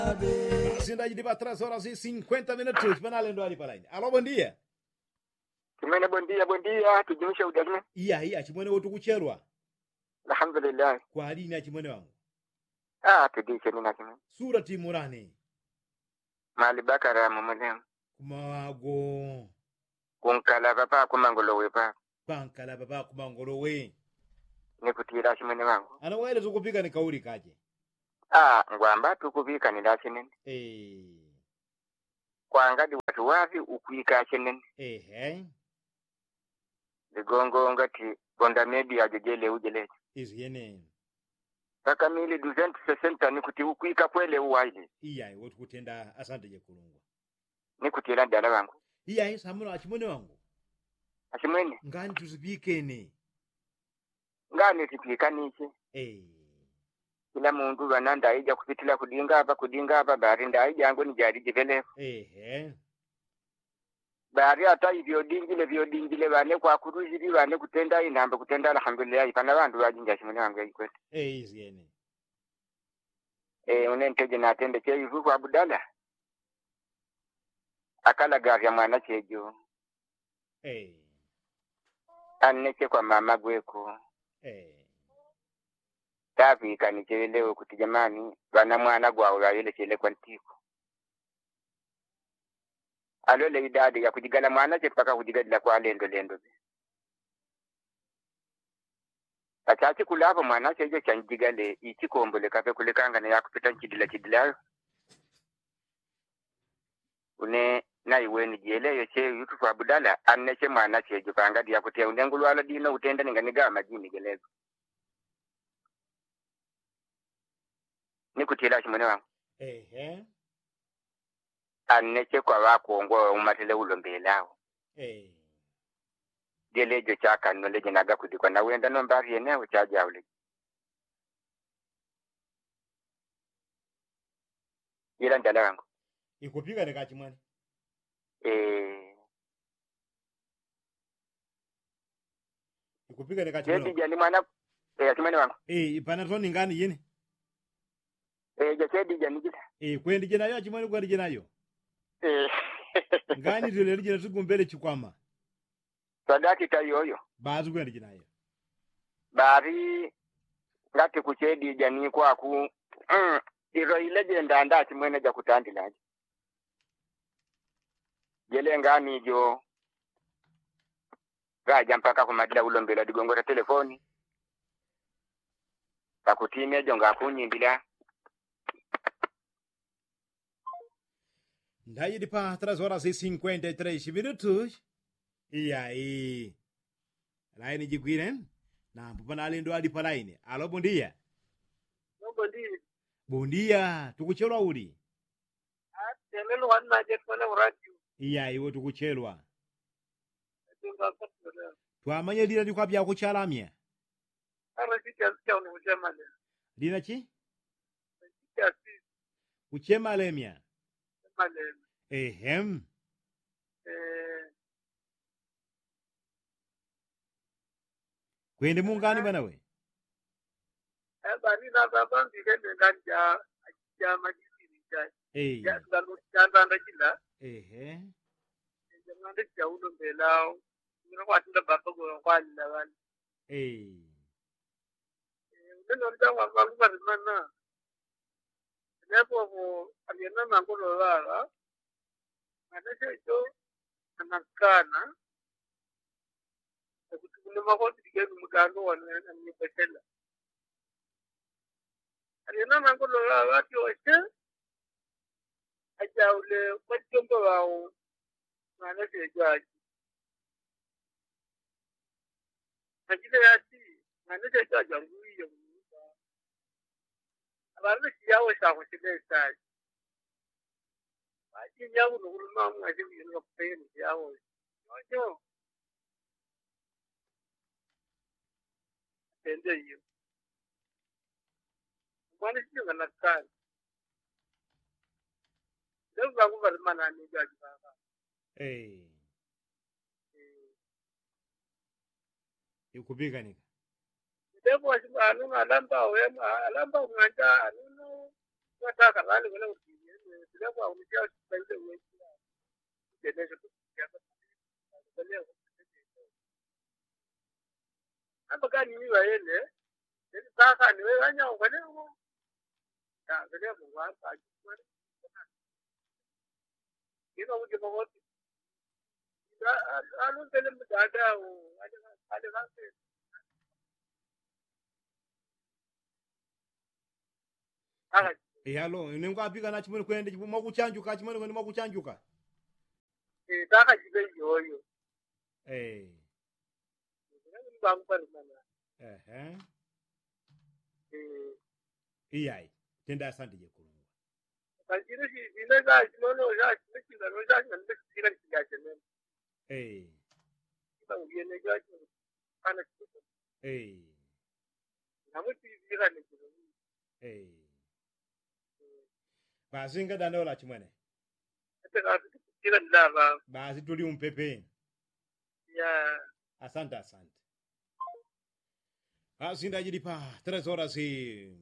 Cidade de 3 horas e 50 minutos. Panalendo ali para aí. Alô, bom dia. Kimene bom dia, tujumisha udalime. Iya, chimwene wotu kucherwa. Alhamdulillah. Kwa hadini ya chimwene wangu. Tudishe nina kimene. Surati Murani. Mali bakara mumulem. Kumawago. Kunkala papa kumangolowe pa. Pankala baba kumangolowe. Nikutira kimene wangu. Anawele tukupika ni kauli kaje. Ngwamba tukubika ni dasinene. Kwa ngadi watu wazi ukuika chenene. Ligongo ngati bonda media jejele ujele. Iziyene. Kaka mili 260 nikuti ukuika kwele uwaile. Iya, wotu kutenda asante je kulungwa. Nikutira ndala wangu. Iya, samuna achimwene wangu. Achimwene? Ngani tuzipikene. Ngani tipikaniche. Kila mungu wananda ija kupitila kudinga hapa bari ndaija yangu ni jari jivele. Bari hata hivyo dingile wane kwa kurujiri wane kutenda inamba kutenda alhamdulillah ipana wandu wajinja shimene wangu ya ikwete. Iziyene. Unenteje na atende che hivu kwa Abdalla. Akala gari ya mwana chejo. Anneche kwa mama gweko. Tafi kanichelewe kuti jamani bana mwana gwawe yele chele kwa ntiko. Alole idadi ya kujigala mwana che paka kujigadila kwa lendo. Achachi kulapa mwana che je chanjigale ichikombole kape kulikanga na yakupita chidila. Une na iweni jele yo che yutufu Abdalla anneche mwana che je panga dia kutia unengulu ala dino utenda ninganiga majini gelezo. Nikutila shimone wangu. Anneche kwa wako ngo umatele ulombelao. Delejo chaka noleje naga kudikwa na wenda nombari eneo chaja ule. Ila ndala wangu. Ikupika ni kachimwene. Ikupika ni kachimwene. Jedi jani mwana achimwene wangu. Ipanatoni ngani yini? Jedi jani jita. Kwendi jina yo achimwene kwa jina yo. Ngani tule jina tukumbele chikwama. Sadaki tayoyo. Bazu kwendi jina yo. Bari ngati kuchedi jani kwa ku iro ileje ndanda achimwene ja kutandila. Jele ngani jo gaja mpaka kumadila ulombela digongora telefoni. Pakutime jonga kunyimbila. Ndaí de pá, 3 horas e 53 minutos. E aí? Laine de Guiren? Na mpana alendo ali pa laine. Alô, bom dia. Bom dia. Bom dia. Tukuchelwa uli? Temelo wana je kona radio. E aí, wo tukuchelwa? Twamanya lina ndi kwapya kuchalamya. Ara sikya unu ujamale. Lina chi? Sikya si. Uchemalemya. Malem. Ehem. Kwende mungani bana we? Bari na baba ndikende nganja ya majisini ja. Ya ngalo chanda kila. Jamande cha ulo mbelao. Ngira kwatinda baba go kwalila bani. Ndio ndio wangu barimana. Lepo alienda ngolo lala. Anaje ito anakana. Kutukule makoti digenu mugando wana nipetela. Alienda ngolo lala ati oche. Aja ule kwa chombo wao. Anaje jaji. Ajile yati anaje jaji nguyo. Abantu siyawe saho silesa. Aji nyawu nuruma mu aje yino peni yawo. Ojo. Tende yo. Mwana singa nakani. Leo bangu barimana ni jaji baba. Ikupika nika. Debo anu alamba wema alamba nganja anu nataka wale wale usiye bila kwa umejaa space wewe ndio hapa gani ni waende ni sasa ni wewe anya ungane huko ya ndio Mungu hapa kila uje mwote anu tele mdada au ale wake Halo, ningapika na chimwe kwende mwakuchanjuka chimwe kwende mwakuchanjuka. Taka jibe yoyo. Bang par mana. Iyai, tenda asante je kulungu. Kanjiro si dina ga no ya chiki ga no ya nan da kira kiya kenan. Ba uye ne ga kana ki. Namu ti dira ne ki. Basi nga dano la chimwene. Kira ndava. Basi tuli umpepe. Ya. Asante. Basi ndajiri pa 3 horas e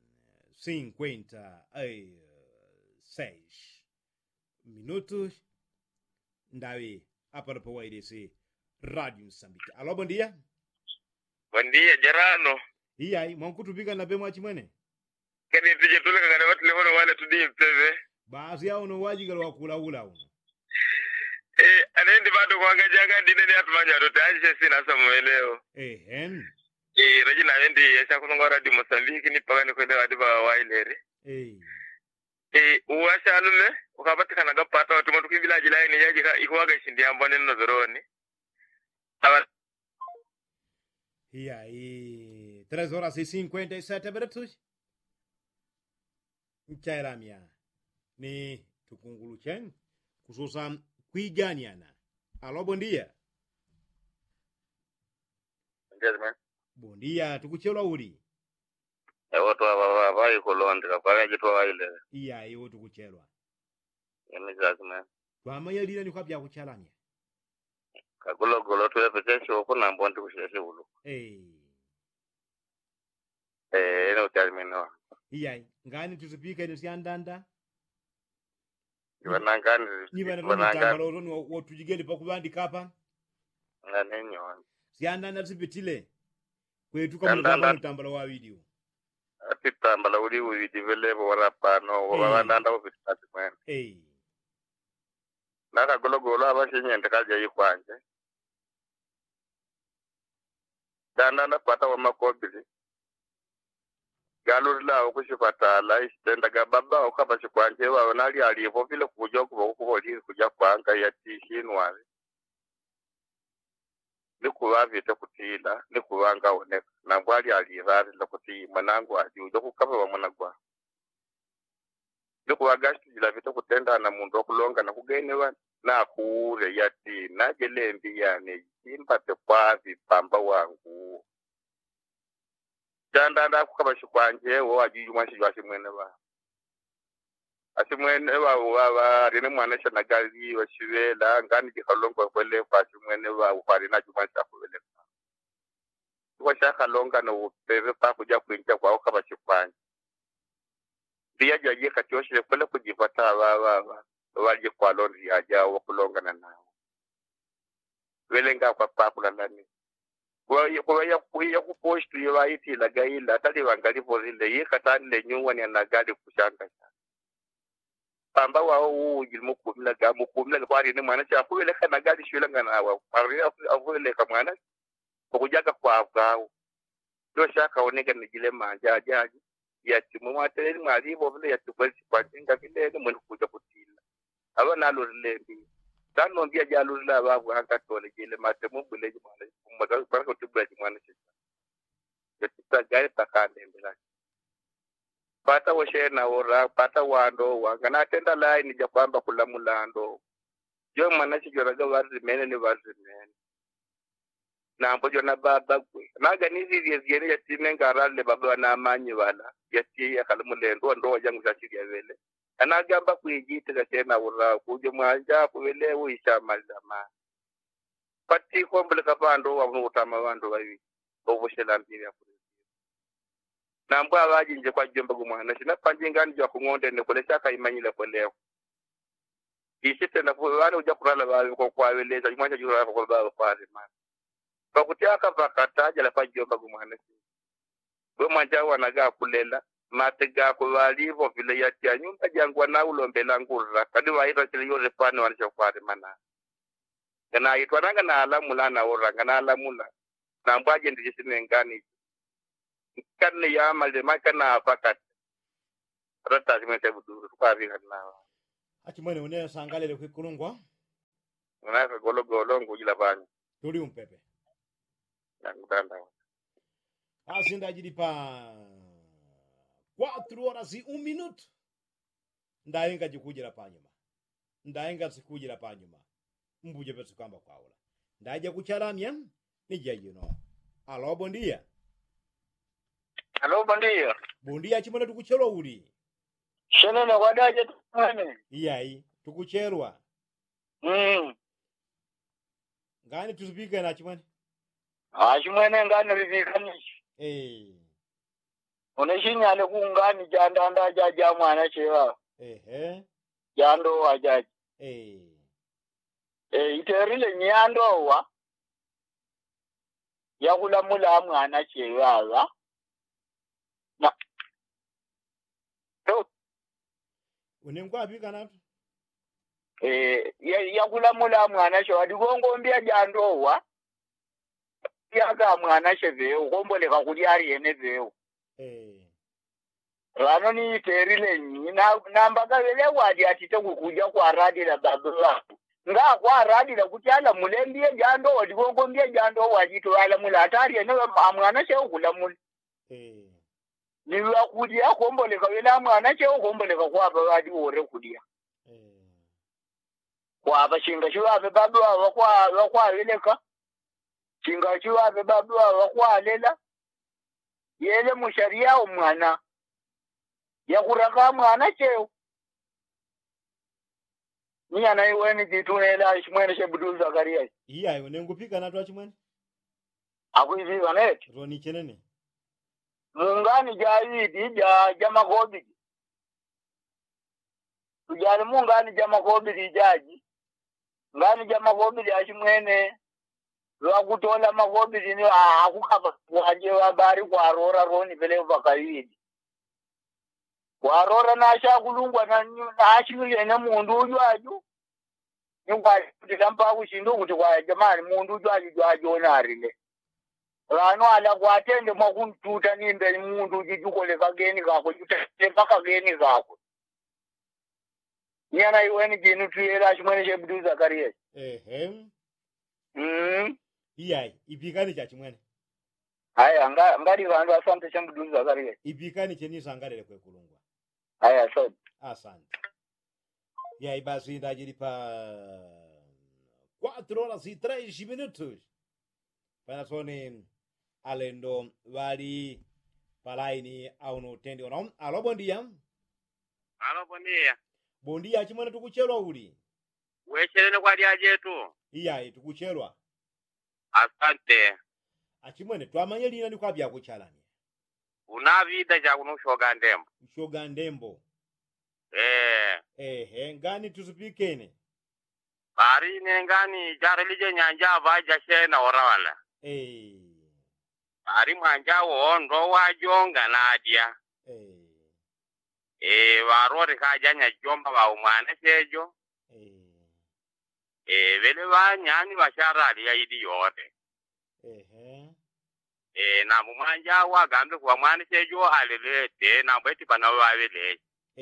56 minutos. Ndawi hapa po YDC Radio Msambiki. Alo, bom dia. Bom dia, Gerano. Iyai, mwankutupika na bemwa chimwene. Kani tuje tuleka kana watu lehono wale tudi mteze. Basi yao no wajigalo wakula uno. Anaendi bado kwa jaga ndine ni atufanya tutaje sina samueleo. Rajina endi yesha kunonga Radio Mozambique ni pagani kwenda wadiba waileri. Uwasha alume ukapata kana gapata watu mtu village line yaje ikuwaga shindi ambone no zoroni. Iyai, 3 horas e 57 minutos. Mchairamia ni tukungulu chen kususa kuiganiana. Alo, bom dia. Bom dia, tukuchelo uli. Watu wa ikolondra kwa jitu wa ile. Iya, iyo tukuchelwa. Yemizakima. Kwa mayalira ni kwa bya kuchalamia. Kagolo tu yapekesho kuna mbonti kusheshe ulu. Eno termino. Iya, ngani tusipika ni siandanda. Iwanangani ni watujigeli pa kubandika hapa. Nganenyo. Siandanda tusipitile. Kwetu kama ndamba mtambala wa video. Atitambala uli develop warapano wabandanda obisati mwene. Naka golo abashenye ndakaje yikwanje. Dandana pata wa makobili. Galurila okushipatala isitenda gababa okabachikwanje wa onali alipo vile kujo kuboli kuja kwanga ya tishinwale. Nikuwavite kutila nikuwanga oneka nangwali alivali lokuti manangu ajujo kukaba wa mwanagwa. Nikuwagashi jila vite kutenda na mundu okulonga na kugenewa na kuure yati na jelembi yani impate kwa vipamba wangu. Janda kukaba shikwanje wo ajuju mwashijwa shimwene ba. Ashimwene wa rine mwanesha nagali wa shivela ngani jikalongo kwele kwa shimwene wa upari na jumanisha kwele. Kwa shaka longa na upeve pa kuja kuinja kwa ukaba shikwanje. Dia jaje katioshi kwele kujipata waje kwa londi aja wakulonga na nao. Welenga kwa pakula nani. Kwa ya kupostu ya iti la gaila tali wangali pozile yekatani le nyuwa ni anagali kushanga. Pamba wao ujilmu kumila kwa rini mwana cha kuweleka nagali shulanga na wa paria avueleka mwana kujaga kwa afgao. Ndio shaka onega nijile manja ajaji ya timu mwateli mwalivo vile ya tukwezi kwa jinga vile ni mwenu kuja kutila. Awa nalo rilendi. Dano mbia jalu la wabu hanga tole jile matemu buleji mwana. Mwadalu kwa kutubuleji mwana chisa. Yatita gaya takande mbila. Pata washe na ora, pata wando, wangana tenda lai ni japamba kula mulando. Jo mwanashi joraga wazimene ni wazimene. Na ambojo na baba kwe. Naga nizi viezgeni ya timenga rale baba na amanyi wala. Yati ya kalamulendo ndo wajangu shashiri ya vele. Anagamba kujite za tena ura kujo mwanja kuwele uisha mazama. Pati kwa mbele kapando wa mnutama wando wawi. Ovoshe la mpiri ya kule. nambwa abajinje kwa jomba gumwana shina panjingani jwa kungonde ne kole chaka imanyile kweleo isite na bwana uja kurala bawe ko kwaweleza imanja jura ko bawe kwali man bakutaka bakataja la pajomba gumwana we mwanja wanaga kulela matega ko balivo vile ya nyumba jangwa na ulombela ngurra kadi waira chile yore fani wanisha kwali mana kana itwananga na alamu lana oranga na alamula na mbaje ndije sinengani kanne ya malde makana fakat rata zimete buduru kwa vika na achimwene une sangalele kwikulungwa unaka golo ngujila bani tuli umpepe ngutanda asinda jilipa 4 horas e 1 minuto ndayenga jikujira panyuma ndayenga sikujira panyuma mbuje pesu kamba kwaula ndaje kuchalamya nije yuno alo bom dia. Alo, bom dia. Bom dia, chimwana tukucherwa uli. Shenene wadaje tumane. Iyai, tukucherwa. Ngani tuzipika na chimwana? Chimwana ngani vivikanisha. Uneshinyane kungani jandanda jaja mwana chewa. Jando wajaji. Iterile nyando wa. Yakulamula mwana chewa. Na. Unengwa bika napi? Yakulamula mwana chewa digongo mbia jando wa. Yaga mwana cheveo komboleka kuli ari ene veo. Rano ni terile ni namba kavele wadi atite kukuja kwa radi la babula. Nga kwa radi la kutiala mulembie jando wadi kongombie jando wadi to ala mula atari ene mwana cheo kulamula. Niwa kudia komboleka wela mwana cheo komboleka kwa wadi ore kudia. Kwa abashinga chiwa abe babula wakwa weleka. Chinga chiwa abe babula wakwa lela. Yele musharia umwana. Yakuraka mwana cheo. Ni anaiweni jitunela chimwene chebudu Zakaria. Iya unengupika na twa chimwene? Akuivi wanet. Roni chenene. Mungani jaidi jama kobi. Tujali mungani jama kobi jaji. Ngani jama kobi ya chimwene. Wakutola makobi ni akukaba waje wabari kwa rora roni vile vakawidi. Kwa rora na asha kulungwa na ashiye na mundu ujwaju. Nyumba kutampa kushindo kuti kwa jamani mundu ujwaju onarile. Rano ala kwatende mwakuntuta nimbe mundu ujijukole kageni kako mpaka geni kako. Nyana iweni jinu tuyela chimwene chebudu Zakaria. Iyai, ipikani cha chimwene. Haya, ngari vandu asante chebudu Zakaria. Ipikani cheni sangalele kwe kulungwa. Haya, asante. Asante. Iyai basi ndajiri pa 4 horas e 3 minutos. Panasone alendo wali palaini au no tendi onom. Alo bom dia. Alo bom dia. Bom dia chimwene tukucherwa uli. Wechelene kwa dia jetu. Iyai tukucherwa. Asante. Achimwene twamanye lina ni kwa bya kuchalani. Unavida ja kunoshoga ndembo. Shoga ndembo. Ngani tuzipikene. Bari ngani jarelije nyanja baja shena orawala. Bari mwanja wondo wajonga nadia. Warore kajanya jomba wa umwana sejo. Vele banyani basharali ya idi yote. Na mumanja wagambe kwa mwana sejo alelete na bweti bana wawele.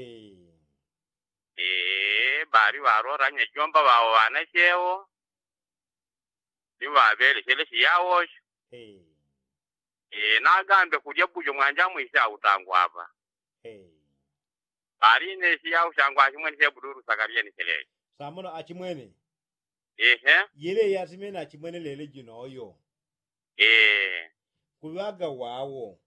Bari warora nye jomba wa wana seo. Niwa vele shele siyawo. Na gambe kuja bujo mwanja mwisa utangu hapa. Bari ne siyawo shangwa chimwene chebudu Zakaria ni shele. Samono achimwene. Yele yasimena achimwene lele jino oyo. Kuwaga wawo.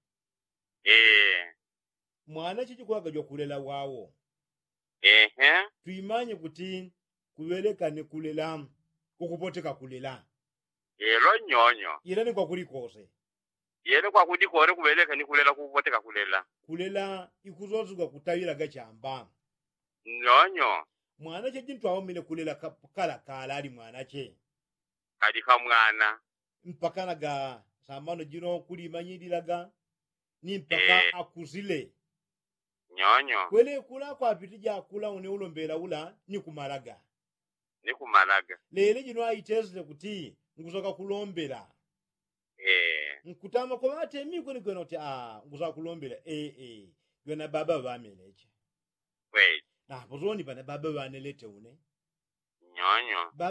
Mwana chichikuwaga jokulela wawo. Tuimanye kuti kuweleka ni kulela kukupoteka kulela. Lo nyonyo. Yele ni kwa kulikose. yele kwa kudi kore kubeleka ni kulela kuboteka kulela kulela ikuzozuka kutawira gachamba nyonyo mwana che jintu awomile kulela kala ali mwana che kadi kamwana mpaka naga sambano jino kulima nyidiraga ni mpaka akuzile nyonyo kwele kula kwa pitija kula une ulombela ula ni kumalaga lele jino aitezle kuti nguzoka kulombela nkutama kwa mate mi kweni kwena kuti nguzoka kulombela yona baba bameleche wait na pozoni pana baba banelete une nyonyo